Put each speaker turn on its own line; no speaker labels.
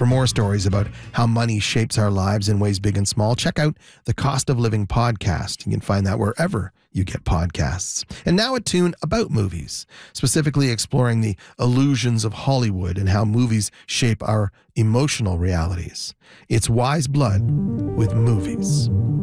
For more stories about how money shapes our lives in ways big and small, check out the Cost of Living podcast. You can find that wherever you get podcasts. And now a tune about movies, specifically exploring the illusions of Hollywood and how movies shape our emotional realities. It's Wise Blood with Movies.